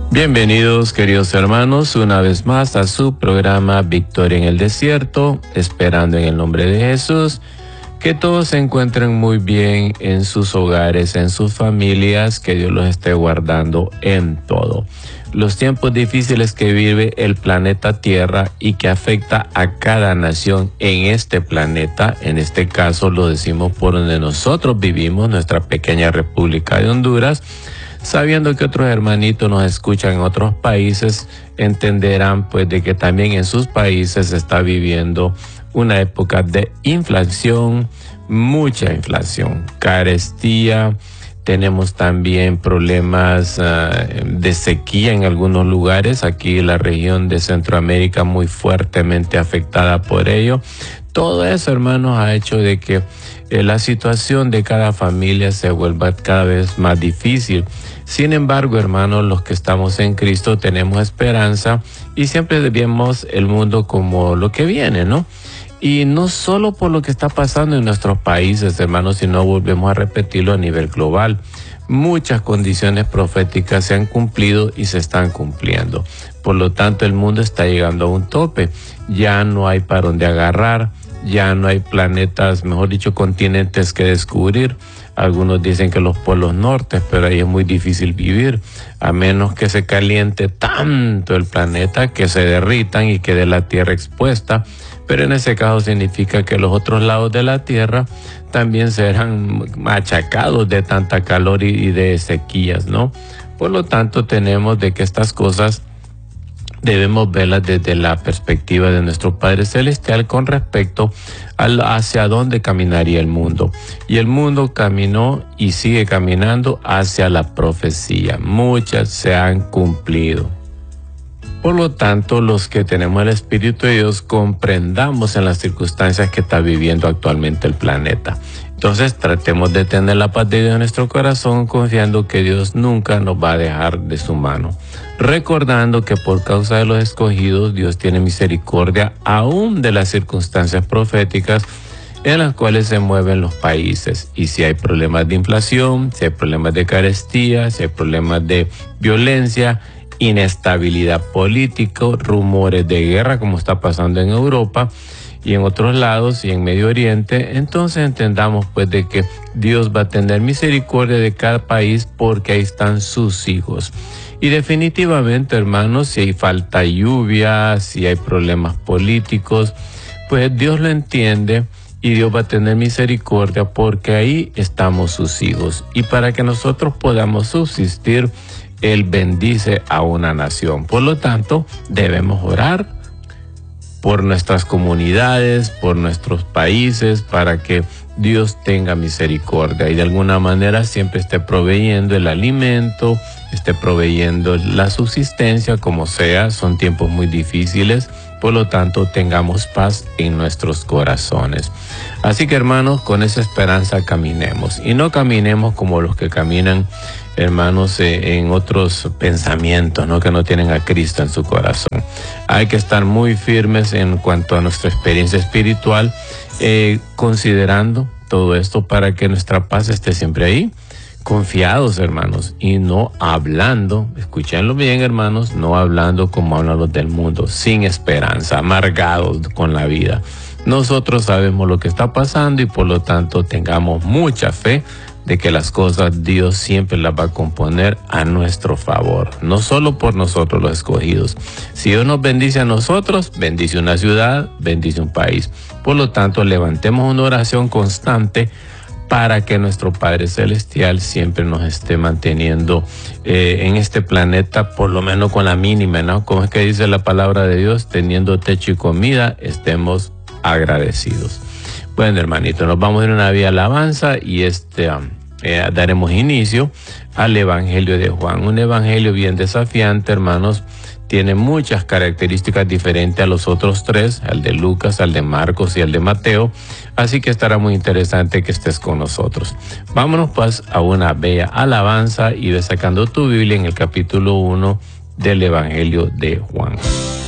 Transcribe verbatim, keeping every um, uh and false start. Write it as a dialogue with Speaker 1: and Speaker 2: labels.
Speaker 1: Bienvenidos, queridos hermanos, una vez más a su programa Victoria en el Desierto, esperando en el nombre de Jesús que todos se encuentren muy bien en sus hogares, en sus familias, que Dios los esté guardando en todo. Los tiempos difíciles que vive el planeta Tierra y que afecta a cada nación en este planeta, en este caso lo decimos por donde nosotros vivimos, nuestra pequeña República de Honduras, sabiendo que otros hermanitos nos escuchan en otros países, entenderán pues de que también en sus países se está viviendo una época de inflación, mucha inflación, carestía, tenemos también problemas uh, de sequía en algunos lugares, aquí la región de Centroamérica muy fuertemente afectada por ello. Todo eso, hermanos, ha hecho de que eh, la situación de cada familia se vuelva cada vez más difícil. Sin embargo, hermanos, los que estamos en Cristo tenemos esperanza y siempre vemos el mundo como lo que viene, ¿no? Y no solo por lo que está pasando en nuestros países, hermanos, sino volvemos a repetirlo a nivel global. Muchas condiciones proféticas se han cumplido y se están cumpliendo. Por lo tanto, el mundo está llegando a un tope. Ya no hay para dónde agarrar, ya no hay planetas, mejor dicho, continentes que descubrir. Algunos dicen que los polos norte, pero ahí es muy difícil vivir, a menos que se caliente tanto el planeta que se derritan y quede la Tierra expuesta. Pero en ese caso significa que los otros lados de la Tierra también serán machacados de tanta calor y, y de sequías, ¿no? Por lo tanto, tenemos de que estas cosas debemos verlas desde la perspectiva de nuestro Padre Celestial con respecto a hacia dónde caminaría el mundo. Y el mundo caminó y sigue caminando hacia la profecía. Muchas se han cumplido. Por lo tanto, los que tenemos el Espíritu de Dios comprendamos en las circunstancias que está viviendo actualmente el planeta. Entonces, tratemos de tener la paz de Dios en nuestro corazón, confiando que Dios nunca nos va a dejar de su mano. Recordando que por causa de los escogidos, Dios tiene misericordia aún de las circunstancias proféticas en las cuales se mueven los países. Y si hay problemas de inflación, si hay problemas de carestía, si hay problemas de violencia, inestabilidad política, rumores de guerra como está pasando en Europa y en otros lados y en Medio Oriente, entonces entendamos pues de que Dios va a tener misericordia de cada país porque ahí están sus hijos. Y definitivamente, hermanos, si hay falta de lluvia, si hay problemas políticos, pues Dios lo entiende y Dios va a tener misericordia porque ahí estamos sus hijos. Y para que nosotros podamos subsistir, Él bendice a una nación. Por lo tanto, debemos orar por nuestras comunidades, por nuestros países, para que Dios tenga misericordia y de alguna manera siempre esté proveyendo el alimento, esté proveyendo la subsistencia, como sea. Son tiempos muy difíciles, por lo tanto, tengamos paz en nuestros corazones. Así que, hermanos, con esa esperanza caminemos y no caminemos como los que caminan, hermanos, eh, en otros pensamientos, ¿no? Que no tienen a Cristo en su corazón. Hay que estar muy firmes en cuanto a nuestra experiencia espiritual, eh, considerando todo esto para que nuestra paz esté siempre ahí, confiados, hermanos, y no hablando, escúchenlo bien, hermanos, no hablando como hablan los del mundo, sin esperanza, amargados con la vida. Nosotros sabemos lo que está pasando y por lo tanto tengamos mucha fe de que las cosas Dios siempre las va a componer a nuestro favor, no solo por nosotros los escogidos. Si Dios nos bendice a nosotros, bendice una ciudad, bendice un país. Por lo tanto, levantemos una oración constante para que nuestro Padre Celestial siempre nos esté manteniendo eh, en este planeta, por lo menos con la mínima, ¿no? Como es que dice la palabra de Dios, teniendo techo y comida, estemos agradecidos. Bueno, hermanito, nos vamos a ir a una vía alabanza y este um, eh, daremos inicio al Evangelio de Juan. Un evangelio bien desafiante, hermanos. Tiene muchas características diferentes a los otros tres, al de Lucas, al de Marcos y al de Mateo. Así que estará muy interesante que estés con nosotros. Vámonos pues a una bella alabanza y ve sacando tu Biblia en el capítulo uno del Evangelio de Juan.